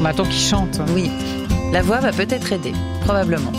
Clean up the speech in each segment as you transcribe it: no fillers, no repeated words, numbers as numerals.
Bah, tant qu'il chante. Oui, la voix va peut-être aider, probablement.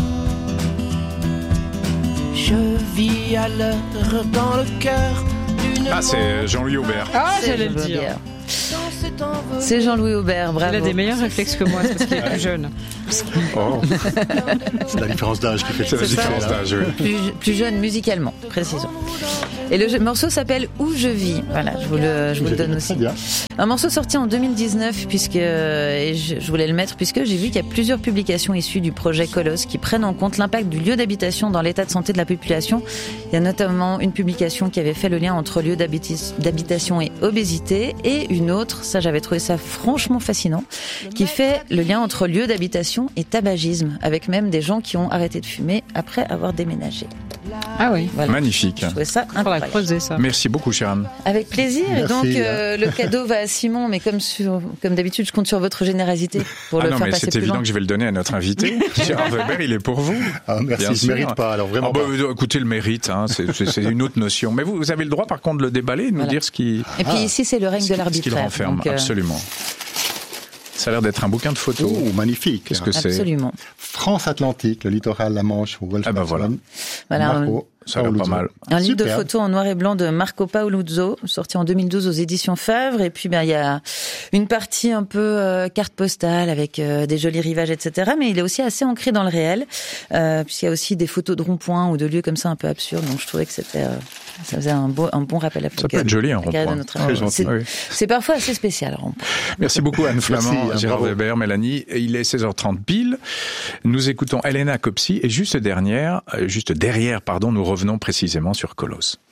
Je vis à l'heure dans le cœur d'une... Ah, c'est Jean-Louis Aubert. Ah, C'est j'allais le Jean-Louis dire. Aubert. C'est Jean-Louis Aubert, bravo. Il a des meilleurs réflexes que moi, c'est parce qu'il est plus jeune. Oh, C'est la différence d'âge qui fait c'est la C'est ça. différence d'âge, oui. Plus jeune musicalement, précisons. Et le morceau s'appelle Où je vis. Voilà, je vous le donne aussi. Très bien. Un morceau sorti en 2019, et je voulais le mettre puisque j'ai vu qu'il y a plusieurs publications issues du projet Colosse qui prennent en compte l'impact du lieu d'habitation dans l'état de santé de la population. Il y a notamment une publication qui avait fait le lien entre lieu d'habitation et obésité, et une autre, ça j'avais trouvé ça franchement fascinant, qui fait le lien entre lieu d'habitation et tabagisme, avec même des gens qui ont arrêté de fumer après avoir déménagé. Ah oui. Voilà. Magnifique. Je trouvais ça Faudra incroyable. creuser ça. Merci beaucoup, Sharon. Avec plaisir. Et Merci, donc, hein. le cadeau va à Simon, mais comme d'habitude, je compte sur votre générosité pour Ah le non, faire mais passer c'est plus évident loin. que je vais le donner à notre invité. Gérard Weber, il est pour vous. Ah, merci, Bien je sûr. ne mérite pas, alors vraiment Ah bah, pas. écoutez, le mérite, hein, c'est une autre notion. Mais vous avez le droit, par contre, de le déballer et de nous Voilà. dire ce qui Et puis ici, c'est le règne de ce qu'il l'arbitraire. renferme. Donc, Absolument. Ça a l'air d'être un bouquin de photos. Oh, magnifique. Qu'est-ce que c'est? Absolument. France Atlantique, le littoral, la Manche, Wolf Ah bah voilà. Voilà, Marco Ça a l'air pas Paoluzzo. mal. Un livre de Superbe. photos en noir et blanc de Marco Paoluzzo, sorti en 2012 aux éditions Favre. Et puis, il y a une partie un peu carte postale avec des jolis rivages, etc. Mais il est aussi assez ancré dans le réel, puisqu'il y a aussi des photos de ronds-points ou de lieux comme ça un peu absurdes. Donc, je trouvais que c'était, ça faisait un bon rappel à Ça peut être joli, un carrière de rond-point. notre Très art. gentil. Oui. C'est parfois assez spécial, un rond-point. Merci beaucoup Anne Flamand, Merci, Gérard bravo. Weber, Mélanie. Il est 16h30 pile. Nous écoutons Elena Copsi et juste derrière, nous revenons précisément sur Colosse.